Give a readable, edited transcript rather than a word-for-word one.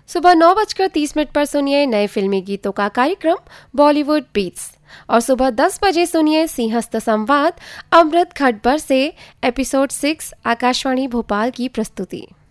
सुबह 9:30 पर सुनिए नए फिल्मी गीतों का कार्यक्रम बॉलीवुड बीट्स और सुबह 10 बजे सुनिए सिंहस्थ संवाद अमृत खटबर से एपिसोड 6 आकाशवाणी भोपाल की प्रस्तुति।